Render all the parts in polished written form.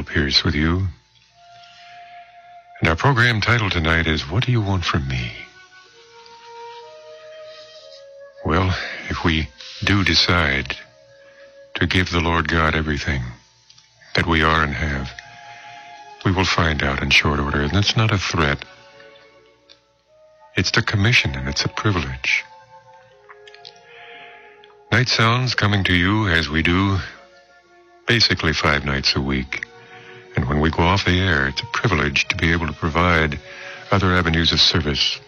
Pierce with you. And our program title tonight is, What Do You Want From Me? Well, if we do decide to give the Lord God everything that we are and have, we will find out in short order. And it's not a threat. It's the commission, and it's a privilege. Night Sounds coming to you as we do basically 5 nights a week. And when we go off the air, it's a privilege to be able to provide other avenues of service.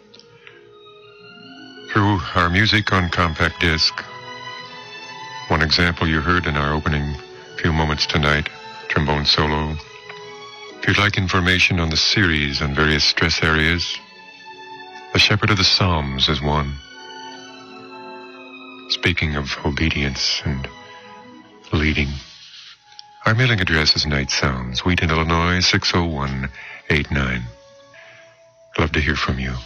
Through our music on compact disc, one example you heard in our opening few moments tonight, trombone solo. If you'd like information on the series on various stress areas, The Shepherd of the Psalms is one. Speaking of obedience and leading, our mailing address is Night Sounds, Wheaton, Illinois, 60189. Love to hear from you.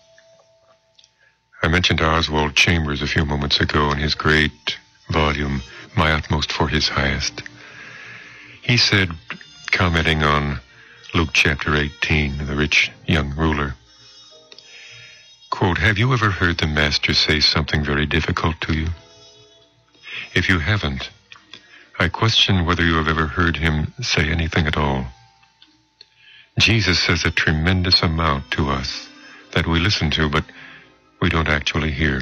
I mentioned Oswald Chambers a few moments ago in his great volume, My Utmost for His Highest. He said, commenting on Luke chapter 18, the rich young ruler, quote, "Have you ever heard the Master say something very difficult to you? If you haven't, I question whether you have ever heard him say anything at all. Jesus says a tremendous amount to us that we listen to, but we don't actually hear.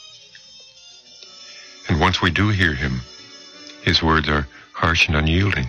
And once we do hear him, his words are harsh and unyielding.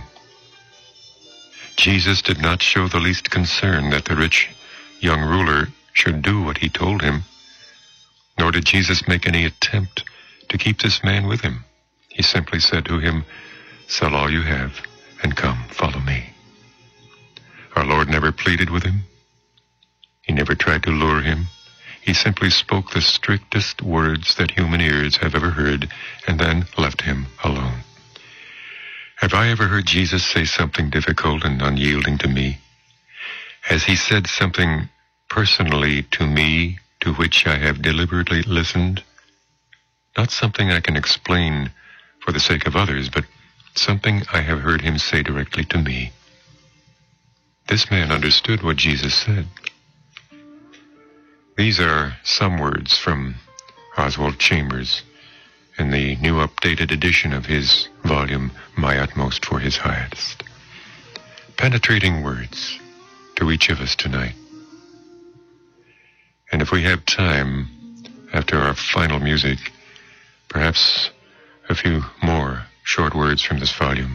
Jesus did not show the least concern that the rich young ruler should do what he told him, nor did Jesus make any attempt to keep this man with him. He simply said to him, 'Sell all you have and come, follow me.' Our Lord never pleaded with him. He never tried to lure him. He simply spoke the strictest words that human ears have ever heard and then left him alone. Have I ever heard Jesus say something difficult and unyielding to me? Has he said something personally to me to which I have deliberately listened? Not something I can explain for the sake of others, but something I have heard him say directly to me. This man understood what Jesus said." These are some words from Oswald Chambers in the new updated edition of his volume, My Utmost for His Highest. Penetrating words to each of us tonight. And if we have time, after our final music, perhaps a few more short words from this volume.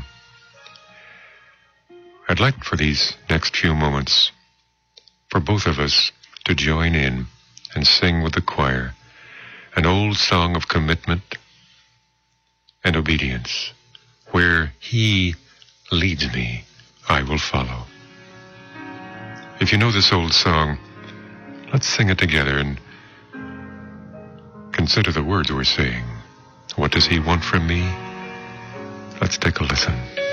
I'd like for these next few moments for both of us to join in and sing with the choir an old song of commitment and obedience. Where he leads me, I will follow. If you know this old song, let's sing it together and consider the words we're saying. What does he want from me? Let's take a listen.